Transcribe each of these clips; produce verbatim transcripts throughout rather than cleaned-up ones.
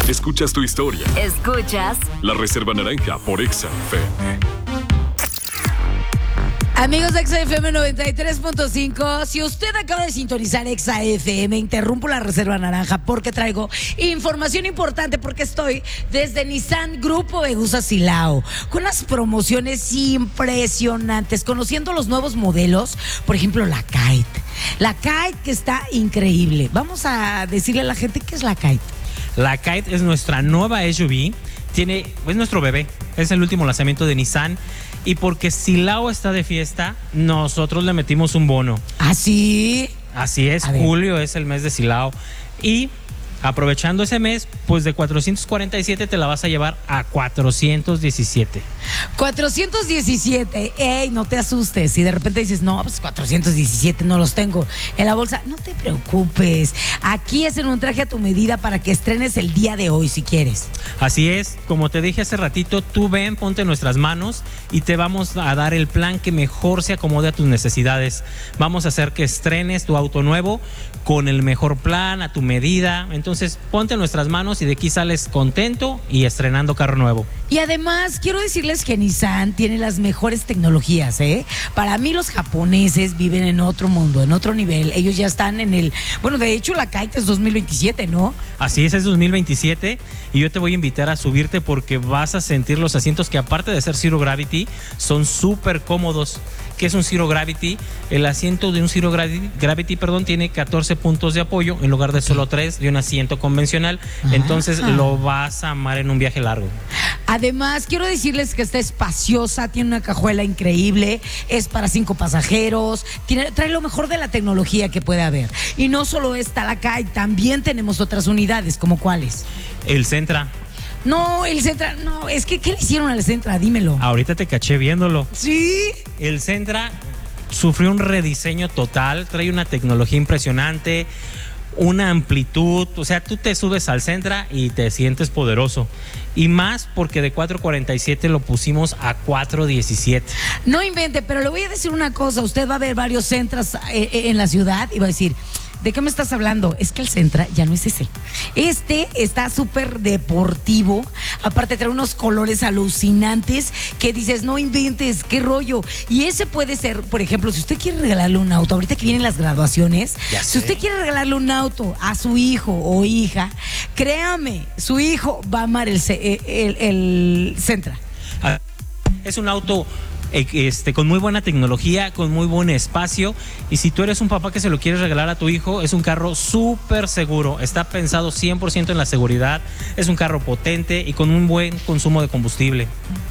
Escuchas tu historia. Escuchas La Reserva Naranja por Exa F M. Amigos de Exa F M noventa y tres punto cinco, si usted acaba de sintonizar Exa F M, interrumpo la Reserva Naranja porque traigo información importante, porque estoy desde Nissan Grupo Egusa Silao con unas promociones impresionantes, conociendo los nuevos modelos, por ejemplo la Kite. La Kite, que está increíble. Vamos a decirle a la gente qué es la Kite. La Kite es nuestra nueva S U V, tiene, es nuestro bebé, es el último lanzamiento de Nissan. Y porque Silao está de fiesta, nosotros le metimos un bono. ¿Ah, sí? Así es, julio es el mes de Silao. Y aprovechando ese mes, pues de cuatrocientos cuarenta y siete te la vas a llevar a cuatrocientos diecisiete. cuatrocientos diecisiete, ey, no te asustes. Si de repente dices, no, pues cuatrocientos diecisiete no los tengo en la bolsa, no te preocupes. Aquí es en un traje a tu medida para que estrenes el día de hoy si quieres. Así es, como te dije hace ratito, tú ven, ponte en nuestras manos y te vamos a dar el plan que mejor se acomode a tus necesidades. Vamos a hacer que estrenes tu auto nuevo con el mejor plan, a tu medida. Entonces ponte en nuestras manos y de aquí sales contento y estrenando carro nuevo. Y además quiero decirles que Nissan tiene las mejores tecnologías, ¿eh? Para mí los japoneses viven en otro mundo, en otro nivel. Ellos ya están en el... Bueno, de hecho la Kite es dos mil veintisiete, ¿no? Así es, es dos mil veintisiete y yo te voy a invitar a subirte porque vas a sentir los asientos que, aparte de ser Zero Gravity, son súper cómodos. ¿Qué es un Zero Gravity? El asiento de un Zero Gravity, Gravity perdón, tiene catorce puntos de apoyo en lugar de solo tres de un asiento convencional. Ajá. Entonces lo vas a amar en un viaje largo. Además, quiero decirles que está espaciosa, tiene una cajuela increíble, es para cinco pasajeros, tiene, trae lo mejor de la tecnología que puede haber. Y no solo está la Kite, también tenemos otras unidades, ¿como cuáles? El Sentra. No, el Sentra, no, es que ¿qué le hicieron al Sentra? Dímelo. Ahorita te caché viéndolo. ¿Sí? El Sentra sufrió un rediseño total, trae una tecnología impresionante, una amplitud, o sea, tú te subes al Sentra y te sientes poderoso. Y más porque de cuatro cuarenta y siete lo pusimos a cuatro diecisiete. No invente, pero le voy a decir una cosa, usted va a ver varios Sentras eh, en la ciudad y va a decir... ¿De qué me estás hablando? Es que el Sentra ya no es ese. Este está súper deportivo. Aparte trae unos colores alucinantes que dices, no inventes, qué rollo. Y ese puede ser, por ejemplo, si usted quiere regalarle un auto, ahorita que vienen las graduaciones, ya si sé. usted quiere regalarle un auto a su hijo o hija, créame, su hijo va a amar el, el, el Sentra. Es un auto... Este, con muy buena tecnología, con muy buen espacio, y si tú eres un papá que se lo quieres regalar a tu hijo, es un carro súper seguro, está pensado cien por ciento en la seguridad, es un carro potente y con un buen consumo de combustible.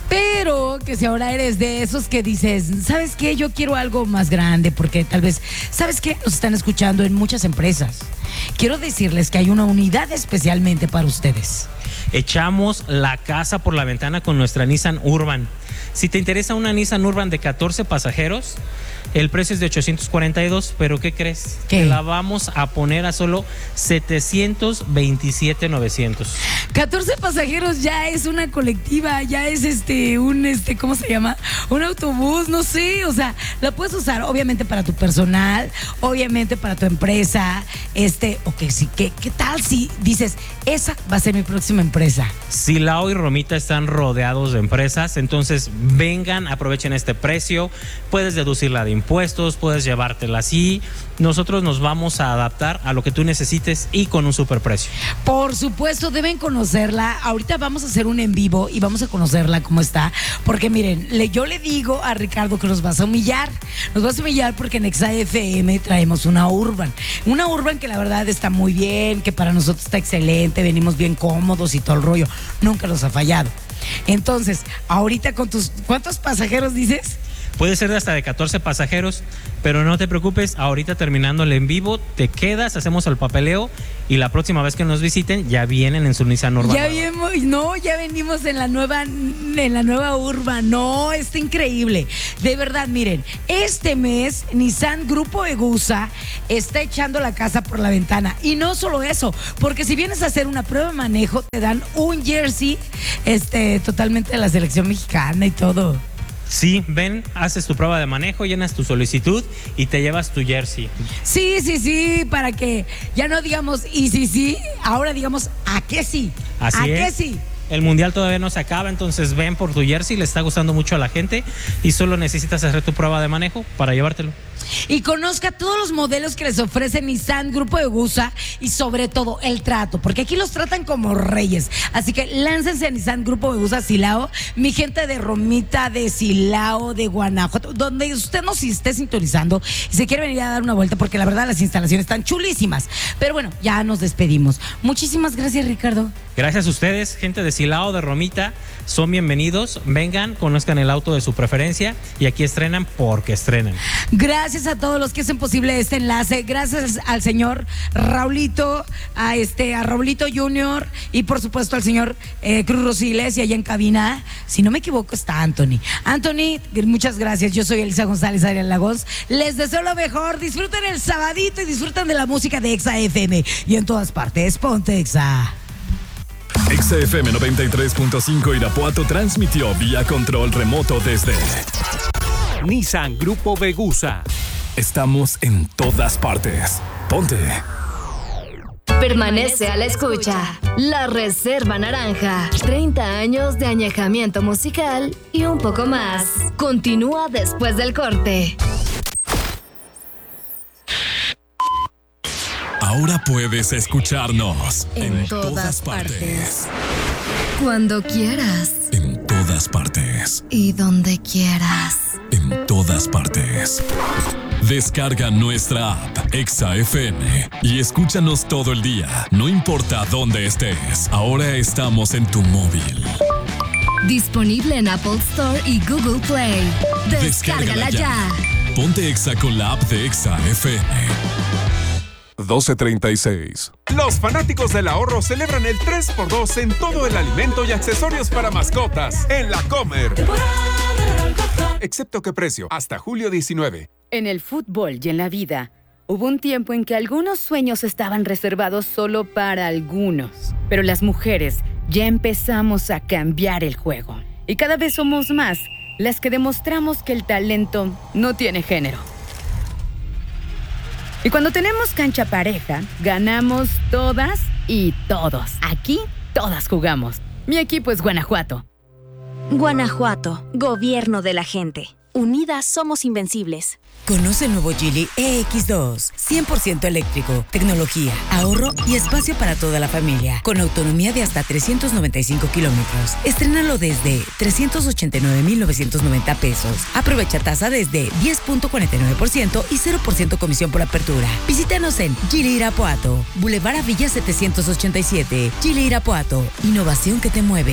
Pero que si ahora eres de esos que dices, ¿sabes qué? Yo quiero algo más grande, porque tal vez, ¿sabes qué? Nos están escuchando en muchas empresas. Quiero decirles que hay una unidad especialmente para ustedes. Echamos la casa por la ventana con nuestra Nissan Urban. Si te interesa una Nissan Urban de catorce pasajeros, el precio es de ochocientos cuarenta y dos, pero ¿qué crees? ¿Qué? Te la vamos a poner a solo setecientos veintisiete mil novecientos. catorce pasajeros ya es una colectiva, ya es este, un, este, ¿cómo se llama? Un autobús, no sé, o sea, la puedes usar obviamente para tu personal, obviamente para tu empresa, este, o que sí, ¿qué, qué tal si dices, esa va a ser mi próxima empresa? Silao y Romita están rodeados de empresas, entonces vengan, aprovechen este precio, puedes deducirla de impuestos, puedes llevártela así, nosotros nos vamos a adaptar a lo que tú necesites y con un superprecio. Por supuesto, deben conocerla. Ahorita vamos a hacer un en vivo y vamos a conocerla cómo está, porque miren, le, yo le digo a Ricardo que nos vas a humillar, nos vas a humillar porque en Exa F M traemos una Urban, una Urban que la verdad está muy bien, que para nosotros está excelente, venimos bien cómodos y todo el rollo, nunca nos ha fallado. Entonces, ahorita con tus, ¿cuántos pasajeros dices? Puede ser de hasta de catorce pasajeros, pero no te preocupes, ahorita terminando el en vivo, te quedas, hacemos el papeleo y la próxima vez que nos visiten ya vienen en su Nissan Urban. Ya vimos, no, ya venimos en la nueva, en la nueva Urban, no, está increíble. De verdad, miren, este mes Nissan Grupo Egusa está echando la casa por la ventana. Y no solo eso, porque si vienes a hacer una prueba de manejo, te dan un jersey este, totalmente de la selección mexicana y todo. Sí, ven, haces tu prueba de manejo, llenas tu solicitud y te llevas tu jersey. Sí, sí, sí, para que ya no digamos y sí, sí, ahora digamos a qué sí. Así ¿A es. qué sí? El mundial todavía no se acaba, entonces ven por tu jersey, le está gustando mucho a la gente y solo necesitas hacer tu prueba de manejo para llevártelo. Y conozca todos los modelos que les ofrece Nissan Grupo Egusa y sobre todo el trato, porque aquí los tratan como reyes. Así que láncense a Nissan Grupo Egusa Silao, mi gente de Romita, de Silao, de Guanajuato, donde usted nos esté sintonizando y se quiere venir a dar una vuelta, porque la verdad las instalaciones están chulísimas. Pero bueno, ya nos despedimos. Muchísimas gracias, Ricardo. Gracias a ustedes, gente de Silao, de Romita, son bienvenidos. Vengan, conozcan el auto de su preferencia y aquí estrenan porque estrenan. Gracias a todos los que hacen posible este enlace. Gracias al señor Raulito, a este a Raulito Junior y por supuesto al señor eh, Cruz Rosiles y allá en cabina. Si no me equivoco está Anthony. Anthony, muchas gracias. Yo soy Elisa González Ariel Lagos. Les deseo lo mejor. Disfruten el sabadito y disfruten de la música de Exa F M. Y en todas partes, ponte Exa. Exa F M noventa y tres punto cinco Irapuato transmitió vía control remoto desde Nissan Grupo Vegusa. Estamos en todas partes. Ponte. Permanece a la escucha. La Reserva Naranja. treinta años de añejamiento musical y un poco más. Continúa después del corte. Ahora puedes escucharnos En, en, todas, todas partes. partes. Cuando quieras. En todas partes. Y donde quieras. En todas partes. Descarga nuestra app Exa F M y escúchanos todo el día, no importa dónde estés. Ahora estamos en tu móvil. Disponible en Apple Store y Google Play. Descárgala ya. Ponte Exa con la app de Exa F M. doce treinta y seis. Los fanáticos del ahorro celebran el tres por dos en todo el alimento y accesorios para mascotas en La Comer. Excepto que precio, hasta julio diecinueve. En el fútbol y en la vida, hubo un tiempo en que algunos sueños estaban reservados solo para algunos. Pero las mujeres ya empezamos a cambiar el juego. Y cada vez somos más las que demostramos que el talento no tiene género. Y cuando tenemos cancha pareja, ganamos todas y todos. Aquí, todas jugamos. Mi equipo es Guanajuato. Guanajuato, gobierno de la gente. Unidas somos invencibles. Conoce el nuevo Geely E X dos, cien por ciento eléctrico, tecnología, ahorro y espacio para toda la familia, con autonomía de hasta trescientos noventa y cinco kilómetros. Estrénalo desde trescientos ochenta y nueve mil novecientos noventa pesos. Aprovecha tasa desde diez punto cuarenta y nueve por ciento y cero por ciento comisión por apertura. Visítanos en Geely Irapuato, Boulevard a Villa setecientos ochenta y siete. Geely Irapuato, innovación que te mueve.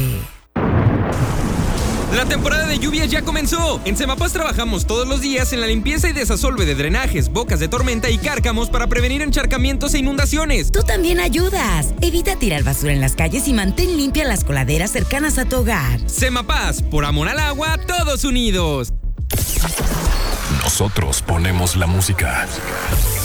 La temporada de lluvias ya comenzó. En Semapas trabajamos todos los días en la limpieza y desasolve de drenajes, bocas de tormenta y cárcamos para prevenir encharcamientos e inundaciones. Tú también ayudas. Evita tirar basura en las calles y mantén limpias las coladeras cercanas a tu hogar. Semapas, por amor al agua, todos unidos. Nosotros ponemos la música.